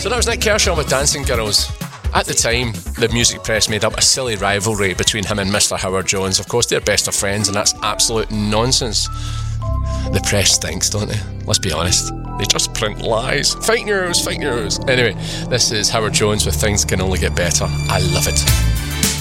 So that was Nick Kershaw with Dancing Girls. At the time, the music press made up a silly rivalry between him and Mr. Howard Jones. Of course, they're best of friends, and that's absolute nonsense. The press stinks, don't they? Let's be honest. They just print lies. Fake news, fake news. Anyway, this is Howard Jones with Things Can Only Get Better. I love it.